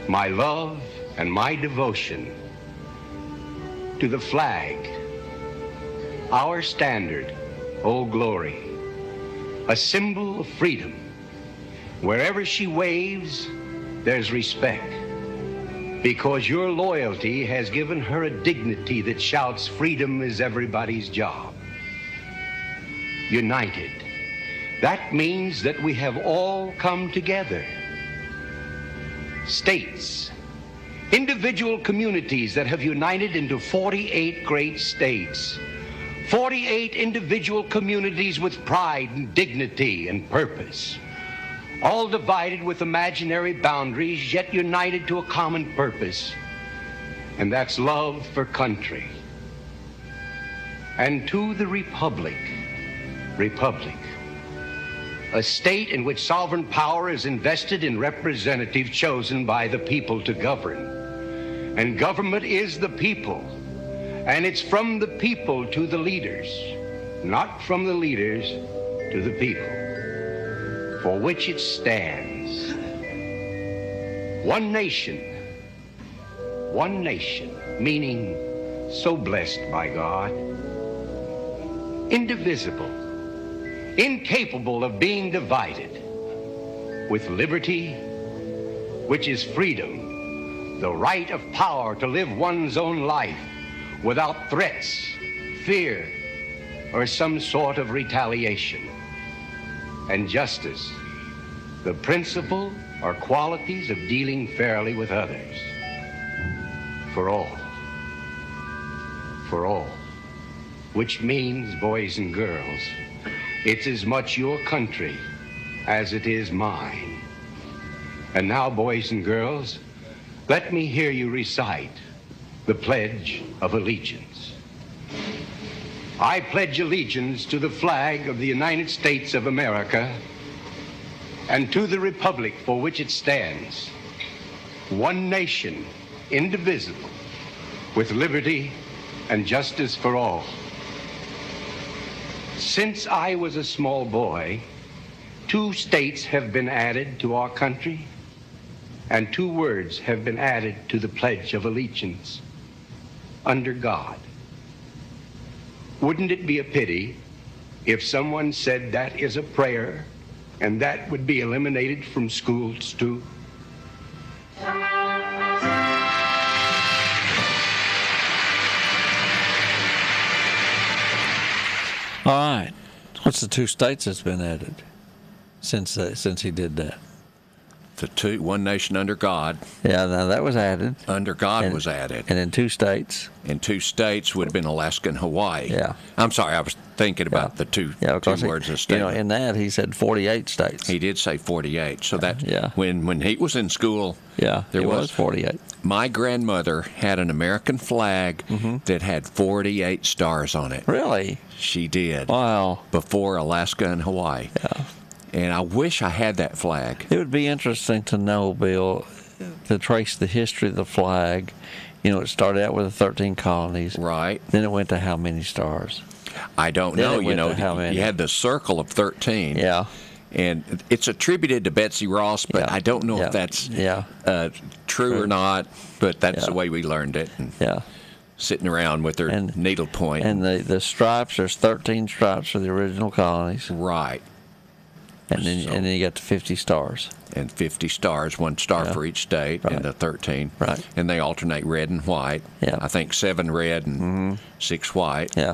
my love and my devotion to the flag, our standard, Old Glory, a symbol of freedom. Wherever she waves, there's respect, because your loyalty has given her a dignity that shouts freedom is everybody's job. United. That means that we have all come together. States, individual communities that have united into 48 great states. 48 individual communities with pride and dignity and purpose. All divided with imaginary boundaries, yet united to a common purpose. And that's love for country. And to the Republic, a state in which sovereign power is invested in representatives chosen by the people to govern. And government is the people. And it's from the people to the leaders, not from the leaders to the people, for which it stands. One nation, meaning so blessed by God, indivisible, incapable of being divided, with liberty, which is freedom, the right of power to live one's own life without threats, fear, or some sort of retaliation. And justice, the principle or qualities of dealing fairly with others. For all, which means, boys and girls, it's as much your country as it is mine. And now, boys and girls, let me hear you recite the Pledge of Allegiance. I pledge allegiance to the flag of the United States of America and to the republic for which it stands, one nation, indivisible, with liberty and justice for all. Since I was a small boy, 2 states have been added to our country, and 2 words have been added to the Pledge of Allegiance: under God. Wouldn't it be a pity if someone said that is a prayer and that would be eliminated from schools too? All right. What's the 2 states that's been added since he did that? One nation under God. Yeah, now that was added. Under God was added. And in 2 states. And 2 states would have been Alaska and Hawaii. Yeah. I'm sorry, I was thinking about the two words of state. In that he said 48 states. He did say 48. So that yeah. when he was in school, there was 48. My grandmother had an American flag that had 48 stars on it. Really? She did. Wow. Before Alaska and Hawaii. Yeah. And I wish I had that flag. It would be interesting to know, Bill, to trace the history of the flag. It started out with the 13 colonies. Right. Then it went to how many stars? I don't know. You had the circle of 13. Yeah. And it's attributed to Betsy Ross, but I don't know if that's true or not, but that's the way we learned it. And sitting around with her needlepoint. And the stripes, there's 13 stripes for the original colonies. Right. And then you got the 50 stars. And 50 stars, 1 star for each state, and the 13. Right. And they alternate red and white. Yeah. I think 7 red and 6 white. Yeah.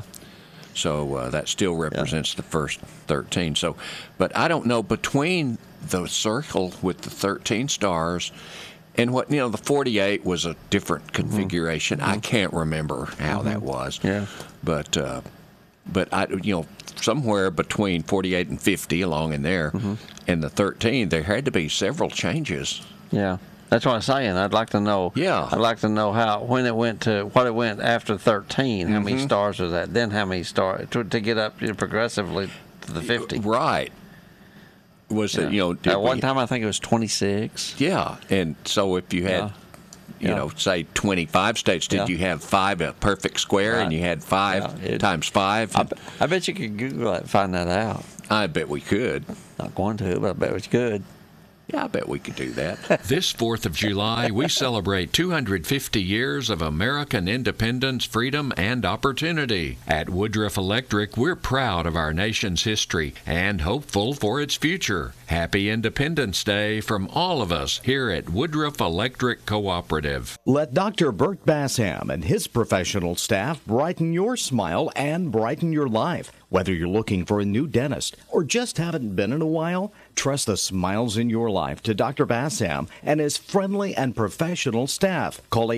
So that still represents the first 13. So, but I don't know, between the circle with the 13 stars and what, the 48 was a different configuration. I can't remember how that was. Yeah. But I, somewhere between 48 and 50 along in there, and the 13, there had to be several changes. Yeah, that's what I'm saying. I'd like to know. Yeah, I'd like to know what it went after 13. How many stars was that? Then how many stars to get up progressively to the 50? Right. Was it at one time I think it was 26. Yeah, and so if you had. Say 25 states. Did you have 5 a perfect square, and you had 5 times 5? I bet you could Google that and find that out. I bet we could. Not going to, but I bet we could. Yeah, I bet we could do that. This 4th of July, we celebrate 250 years of American independence, freedom, and opportunity. At Woodruff Electric, we're proud of our nation's history and hopeful for its future. Happy Independence Day from all of us here at Woodruff Electric Cooperative. Let Dr. Bert Bassam and his professional staff brighten your smile and brighten your life. Whether you're looking for a new dentist or just haven't been in a while, trust the smiles in your life to Dr. Bassam and his friendly and professional staff. Call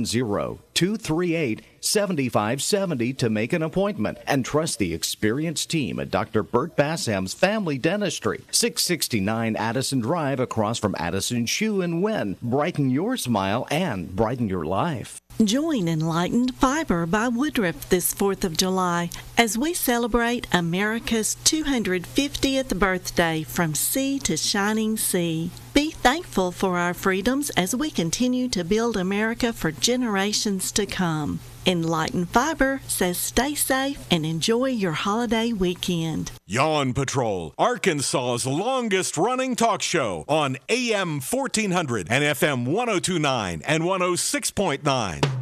870-238-7570 to make an appointment and trust the experienced team at Dr. Bert Bassam's Family Dentistry, 669 Addison Drive across from Addison Shoe in Wynn. Brighten your smile and brighten your life. Join Enlightened Fiber by Woodruff this 4th of July as we celebrate America's 250th birthday from sea to shining sea. Be thankful for our freedoms as we continue to build America for generations to come. Enlightened Fiber says stay safe and enjoy your holiday weekend. Yawn Patrol, Arkansas's longest-running talk show on AM 1400 and FM 1029 and 106.9.